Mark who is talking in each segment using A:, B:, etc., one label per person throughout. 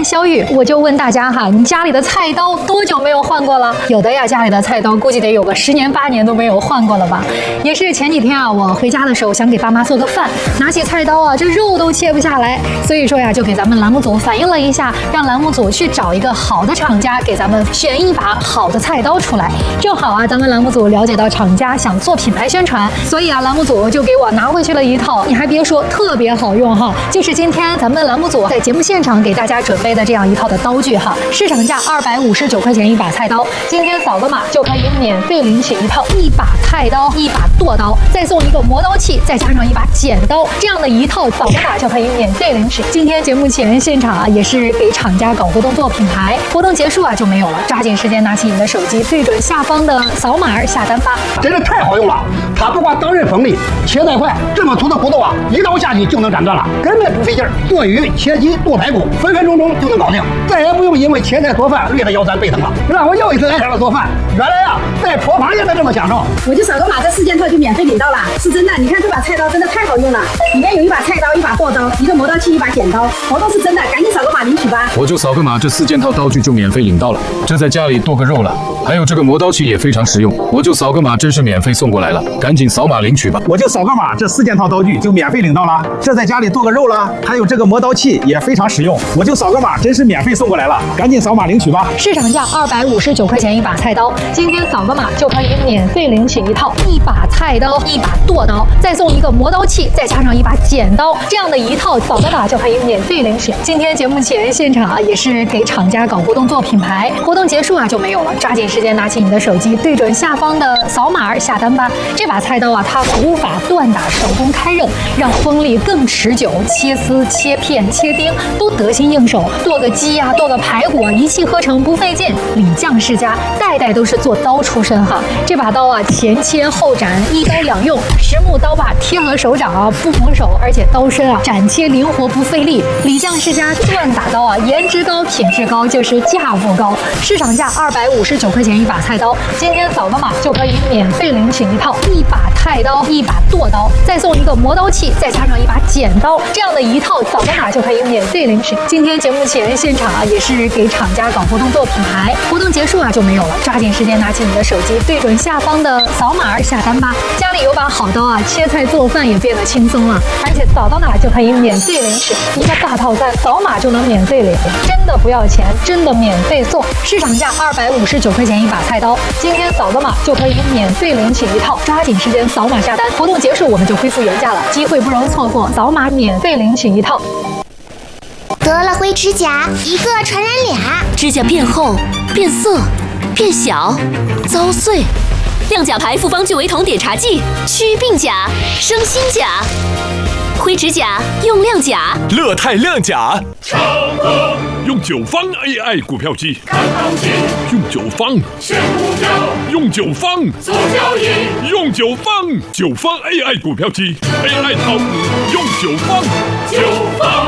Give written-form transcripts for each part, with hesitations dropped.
A: 然小雨，我就问大家哈，你家里的菜刀多久没有换过了？有的呀，家里的菜刀估计得有个10年8年都没有换过了吧？也是前几天啊，我回家的时候想给爸妈做个饭，拿起菜刀啊，这肉都切不下来，所以说呀，就给咱们栏目组反映了一下，让栏目组去找一个好的厂家给咱们选一把好的菜刀出来。正好啊，咱们栏目组了解到厂家想做品牌宣传，所以啊，栏目组就给我拿回去了一套，你还别说，特别好用哈，就是今天咱们栏目组在节目现场给大家准备的这样一套的刀具哈，市场价259块钱一把菜刀，今天扫个码就可以免费领取一套一把菜刀、一把剁刀，再送一个磨刀器，再加上一把剪刀，这样的一套扫个码就可以免费领取。今天节目前现场啊，也是给厂家搞活动做品牌，活动结束啊就没有了，抓紧时间拿起你的手机，对准下方的扫码下单吧。
B: 真是太好用了，它不光刀刃锋利，切得快，这么粗的骨头啊，一刀下去就能斩断了，根本不费劲儿。剁鱼、切鸡、剁排骨，分分钟钟就能搞定，再也不用因为切菜做饭累得腰酸背疼了，让我又一次爱上了做饭。原来呀，在厨房也能这么享受。
C: 我就扫个码，这4件套就免费领到了，是真的。你看这把菜刀真的太好用了，里面有一把菜刀、一把剁刀、一个磨刀器、一把剪刀，活动是真的，赶紧扫个码领取吧。
D: 我就扫个码，这4件套刀具就免费领到了。这在家里剁个肉了，还有这个磨刀器也非常实用，我就扫个码，真是免费送过来了，赶紧扫码领取吧。
E: 我就扫个码，这4件套刀具就免费领到了。这在家里剁个肉了，还有这个磨刀器也非常实用，我就扫个码，真是免费送过来了，赶紧扫码领取吧。
A: 市场价259块钱一把菜刀，今天扫个码就可以免费领取一套一把菜刀、一把剁刀，再送一个磨刀器，再加上一把剪刀，这样的一套扫个码就可以免费领取。今天节目前现场啊，也是给厂家搞活动做品牌，活动结束啊就没有了，抓紧时间拿起你的手机，对准下方的扫码下单吧。这把菜刀啊，它古法锻打，手工开刃，让锋利更持久，切丝、切片、切丁都得心应手，剁个鸡啊，剁个排骨啊，一气呵成不费劲。李将世家代代都是做刀出身哈，这把刀啊，前切后斩，一刀两用，实木刀把贴合手掌啊，不缝手，而且刀身啊斩切灵活不费力。李将世家锻打刀啊，颜值高，品质高，就是价不高。市场价259块钱一把菜刀，今天扫个码就可以免费领取一套一把菜刀、一把剁刀，再送一个磨刀器，再加上一把剪刀，这样的一套扫个码就可以免费领取。今天节目前现场啊，也是给厂家搞活动做品牌，活动结束啊就没有了，抓紧时间拿起你的手机，对准下方的扫码下单吧。家里有把好刀啊，切菜做饭也变得轻松了，而且扫到哪就可以免费领取一个大套餐，扫码就能免费领，真的不要钱，真的免费送。市场价259块钱一把菜刀，今天扫个码就可以免费领取一套，抓紧时间扫码下单，活动结束我们就恢复原价了，机会不容错过，扫码免费领取一套。
F: 得了灰指甲，一个传染俩，
G: 指甲变厚、变色、变小、遭碎。亮甲牌复方聚维酮碘茶剂，祛病甲、生新甲。灰指甲用亮甲，
H: 乐泰亮甲。用9方 AI 股票机，看行情；用9方选股票，用9方做交易；用9方9方 AI 股票机 ，AI 炒股用9方9方。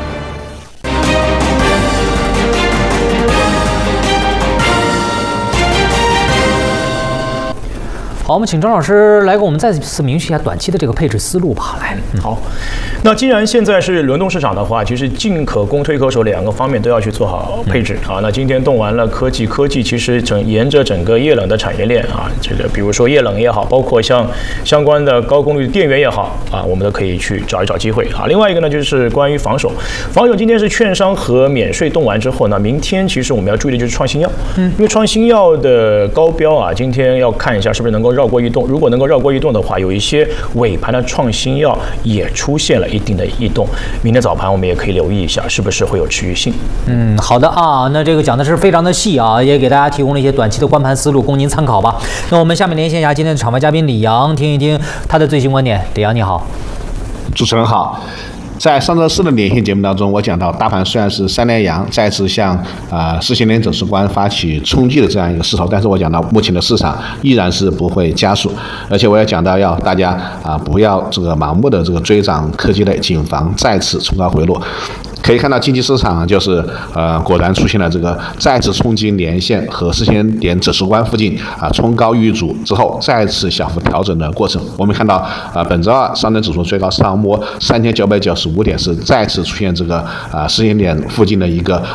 I: 好，我们请张老师来给我们再次明确一下短期的这个配置思路吧。来，
E: 好，那既然现在是轮动市场的话，其实进可攻退可守2个方面都要去做好配置啊。那今天动完了科技其实沿着整个液冷的产业链啊，这个比如说液冷也好，包括像相关的高功率电源也好啊，我们都可以去找一找机会啊。另外一个呢，就是关于防守今天是券商和免税动完之后呢，明天其实我们要注意的就是创新药，因为创新药的高标啊，今天要看一下是不是能够绕过异动，如果能够绕过异动的话，有一些尾盘的创新药也出现了一定的异动，明天早盘我们也可以留意一下，是不是会有持续性。
I: 好的啊，那这个讲的是非常的细啊，也给大家提供了一些短期的观盘思路，供您参考吧。那我们下面连线一下今天的场外嘉宾李阳，听一听他的最新观点。李阳你好。
J: 主持人好。在上周四的连线节目当中，我讲到大盘虽然是3连阳，再次向40年走势观发起冲击的这样一个势头，但是我讲到目前的市场依然是不会加速，而且我也讲到要大家不要这个盲目的这个追涨科技类，谨防再次冲高回落。可以看到经济市场就是果然出现了这个再次冲击年线和4000点指数关附近冲高遇阻之后再次小幅调整的过程。我们看到本周二上证指数最高上摸3995点，是再次出现这个4000点附近的一个